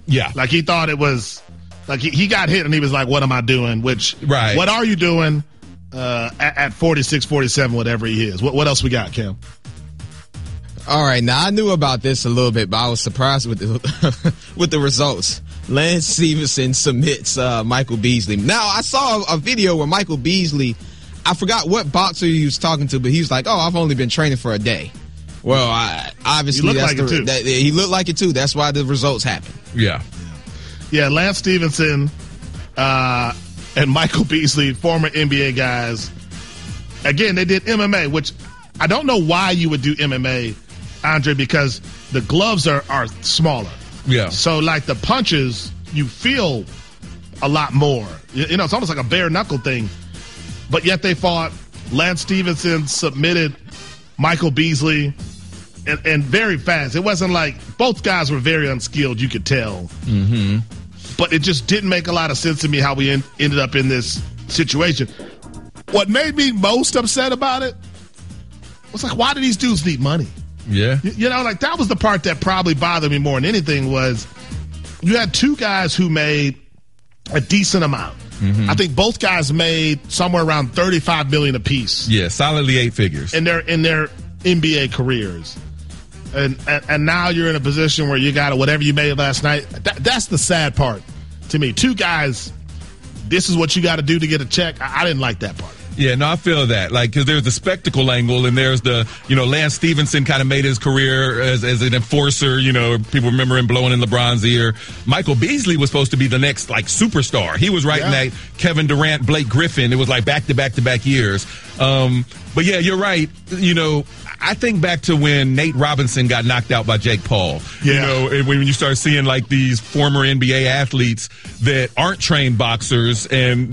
Yeah. Like he thought it was, like he got hit and he was like, what am I doing? Which, right. What are you doing at 46, 47, whatever he is? What else we got, Cam? All right, now I knew about this a little bit, but I was surprised with the with the results. Lance Stevenson submits Michael Beasley. Now, I saw a video where Michael Beasley, I forgot what boxer he was talking to, but he was like, oh, I've only been training for a day. Well, obviously, he looked like it too. That's why the results happened. Yeah. Yeah, Lance Stevenson and Michael Beasley, former NBA guys. Again, they did MMA, which I don't know why you would do MMA, Andre, because the gloves are smaller. Yeah. So, like, the punches, you feel a lot more. You know, it's almost like a bare-knuckle thing. But yet they fought. Lance Stevenson submitted Michael Beasley and very fast. It wasn't like both guys were very unskilled, you could tell. Mm-hmm. But it just didn't make a lot of sense to me how we ended up in this situation. What made me most upset about it was like, why do these dudes need money? Yeah. You know, like that was the part that probably bothered me more than anything was you had two guys who made a decent amount. Mm-hmm. I think both guys made somewhere around $35 million apiece. Yeah, solidly 8 figures. In their NBA careers. And now you're in a position where you got whatever you made last night. That's the sad part to me. Two guys, this is what you got to do to get a check. I didn't like that part. Yeah, no, I feel that. Like, because there's the spectacle angle, and there's the, Lance Stevenson kind of made his career as an enforcer. People remember him blowing in LeBron's ear. Michael Beasley was supposed to be the next, like, superstar. He was right in that Kevin Durant, Blake Griffin. It was like back-to-back-to-back years. But, yeah, you're right. I think back to when Nate Robinson got knocked out by Jake Paul. Yeah. And when you start seeing like these former NBA athletes that aren't trained boxers or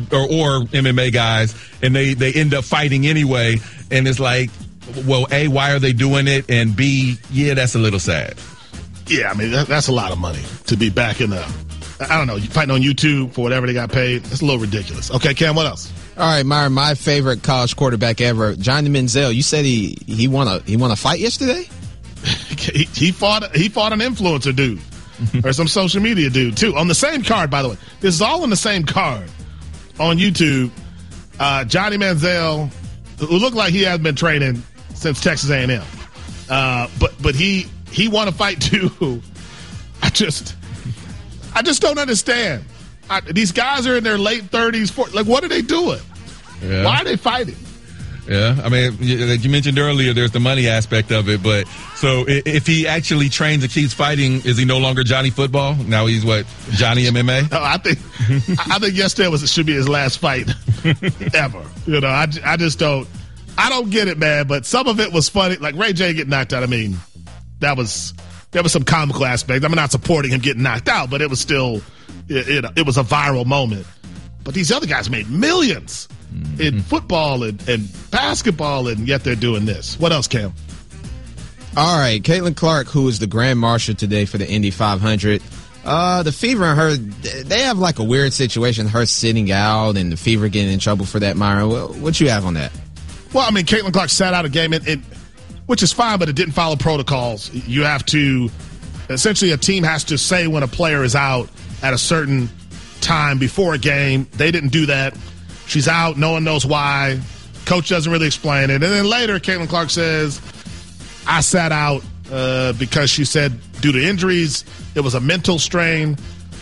MMA guys, and they end up fighting anyway. And it's like, well, A, why are they doing it? And B, yeah, that's a little sad. Yeah, I mean, that's a lot of money to be back in the, I don't know, fighting on YouTube for whatever they got paid. It's a little ridiculous. Okay, Cam, what else? All right, Myron, my favorite college quarterback ever, Johnny Manziel. You said he won a fight yesterday? he fought an influencer dude or some social media dude too on the same card. By the way, this is all on the same card on YouTube. Johnny Manziel, who looked like he has been training since Texas A&M, but he won a fight too. I just don't understand. These guys are in their late 30s, 40s. Like, what are they doing? Yeah. Why are they fighting? Yeah, I mean, like you mentioned earlier, there's the money aspect of it. But so if he actually trains and keeps fighting, is he no longer Johnny Football? Now he's what, Johnny MMA? No, I think yesterday should be his last fight ever. I just don't. I don't get it, man. But some of it was funny. Like Ray J getting knocked out. I mean, there was some comical aspect. I'm not supporting him getting knocked out, but it was still. It was a viral moment. But these other guys made millions in football and basketball, and yet they're doing this. What else, Cam? All right, Caitlin Clark, who is the Grand Marshal today for the Indy 500. The Fever and her, they have like a weird situation, her sitting out and the Fever getting in trouble for that, Myron. What you have on that? Well, I mean, Caitlin Clark sat out a game, which is fine, but it didn't follow protocols. You have to, essentially a team has to say when a player is out at a certain time before a game. They didn't do that. She's out. No one knows why. Coach doesn't really explain it. And then later, Caitlin Clark says, I sat out because she said due to injuries, it was a mental strain.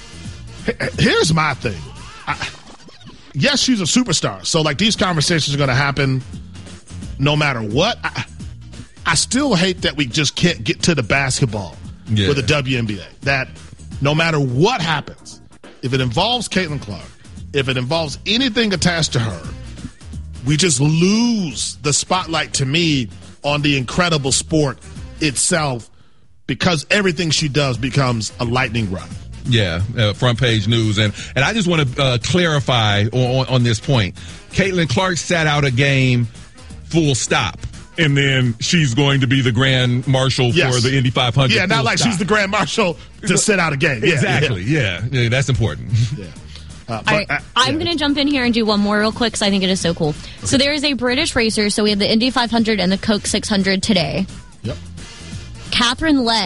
Here's my thing. Yes, she's a superstar. So, like, these conversations are going to happen no matter what. I still hate that we just can't get to the basketball with the WNBA. That no matter what happens, if it involves Caitlin Clark, if it involves anything attached to her, we just lose the spotlight, to me, on the incredible sport itself, because everything she does becomes a lightning rod. Yeah, front page news. And I just want to clarify on this point. Caitlin Clark sat out a game, full stop. And then she's going to be the Grand Marshal for the Indy 500. Yeah, not like she's the Grand Marshal to sit out a game. Yeah, exactly, yeah, that's important. Yeah. I'm going to jump in here and do one more real quick because I think it is so cool. Okay. So there is a British racer. So we have the Indy 500 and the Coke 600 today. Yep. Catherine Legg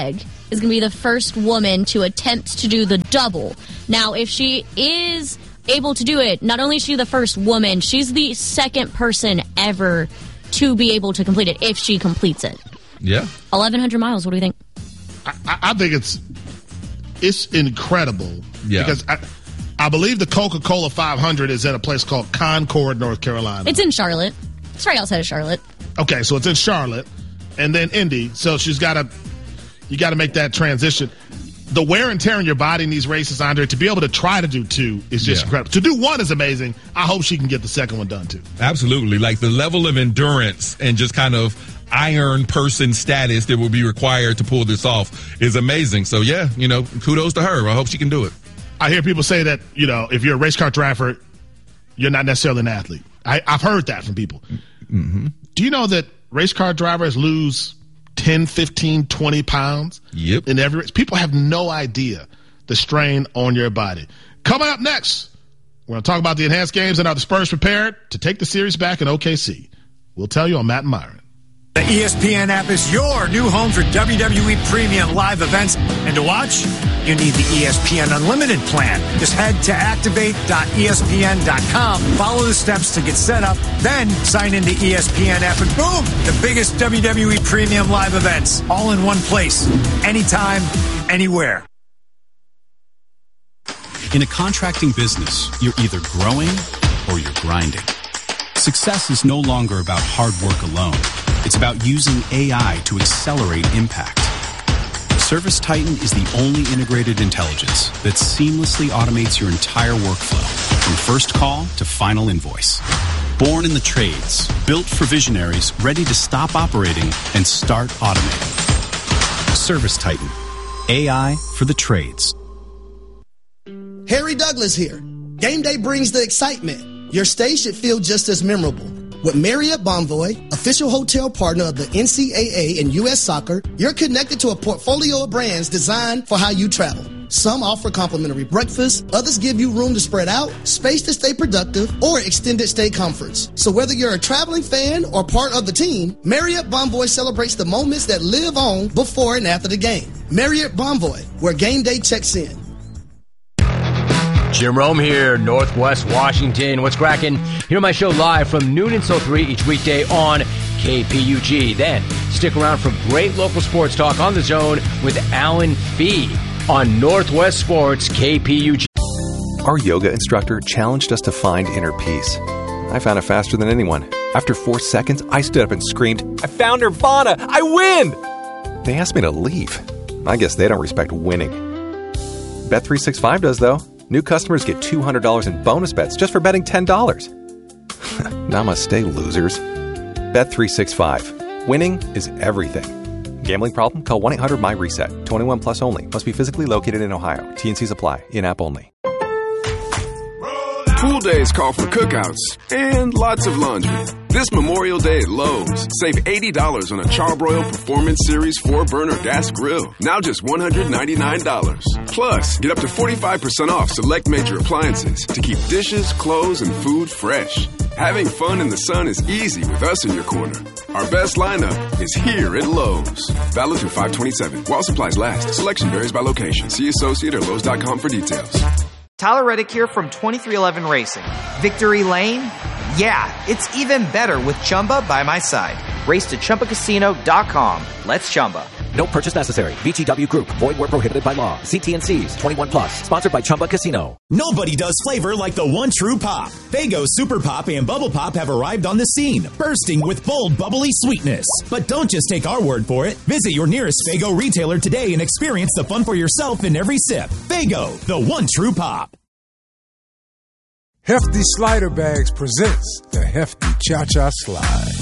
is going to be the first woman to attempt to do the double. Now, if she is able to do it, not only is she the first woman, she's the second person ever to be able to complete it if she completes it. Yeah. 1,100 miles. What do you think? I think it's incredible. Yeah. Because I believe the Coca-Cola 500 is in a place called Concord, North Carolina. It's in Charlotte. It's right outside of Charlotte. Okay, so it's in Charlotte and then Indy. So you got to make that transition. The wear and tear on your body in these races, Andre, to be able to try to do two is just incredible. To do one is amazing. I hope she can get the second one done, too. Absolutely. Like the level of endurance and just kind of iron person status that will be required to pull this off is amazing. So, yeah, kudos to her. I hope she can do it. I hear people say that, if you're a race car driver, you're not necessarily an athlete. I've heard that from people. Mm-hmm. Do you know that race car drivers lose 10, 15, 20 pounds in every race? People have no idea the strain on your body. Coming up next, we're going to talk about the enhanced games and are the Spurs prepared to take the series back in OKC. We'll tell you on Matt and Myron. The ESPN app is your new home for WWE Premium live events. And to watch, you need the ESPN Unlimited plan. Just head to activate.espn.com, follow the steps to get set up, then sign into ESPN app, and boom, the biggest WWE Premium live events, all in one place, anytime, anywhere. In a contracting business, you're either growing or you're grinding. Success is no longer about hard work alone. It's about using AI to accelerate impact. ServiceTitan is the only integrated intelligence that seamlessly automates your entire workflow, from first call to final invoice. Born in the trades, built for visionaries ready to stop operating and start automating. ServiceTitan, AI for the trades. Harry Douglas here. Game day brings the excitement. Your stay should feel just as memorable. With Marriott Bonvoy, official hotel partner of the NCAA and U.S. Soccer, you're connected to a portfolio of brands designed for how you travel. Some offer complimentary breakfast, others give you room to spread out, space to stay productive, or extended stay comforts. So whether you're a traveling fan or part of the team, Marriott Bonvoy celebrates the moments that live on before and after the game. Marriott Bonvoy, where game day checks in. Jim Rome here, Northwest Washington. What's cracking? Hear my show live from noon until 3 each weekday on KPUG. Then stick around for great local sports talk on The Zone with Alan Fee on Northwest Sports KPUG. Our yoga instructor challenged us to find inner peace. I found it faster than anyone. After 4 seconds, I stood up and screamed, "I found Nirvana! I win!" They asked me to leave. I guess they don't respect winning. Bet365 does, though. New customers get $200 in bonus bets just for betting $10. Namaste, losers. Bet365. Winning is everything. Gambling problem? Call 1-800-MY-RESET. 21 plus only. Must be physically located in Ohio. T&Cs apply. In-app only. Pool days call for cookouts and lots of laundry. This Memorial Day at Lowe's, save $80 on a Charbroil Performance Series 4-burner gas grill. Now just $199. Plus, get up to 45% off select major appliances to keep dishes, clothes, and food fresh. Having fun in the sun is easy with us in your corner. Our best lineup is here at Lowe's. Valid through 5/27. While supplies last. Selection varies by location. See associate or Lowe's.com for details. Tyler Reddick here from 2311 Racing. Victory Lane? Yeah, it's even better with Chumba by my side. Race to ChumbaCasino.com. Let's Chumba. No purchase necessary. VGW Group. Void where prohibited by law. See T&Cs. 21 plus. Sponsored by Chumba Casino. Nobody does flavor like the one true pop. Faygo Super Pop and Bubble Pop have arrived on the scene, bursting with bold, bubbly sweetness. But don't just take our word for it. Visit your nearest Faygo retailer today and experience the fun for yourself in every sip. Faygo, the one true pop. Hefty Slider Bags presents the Hefty Cha-Cha Slide.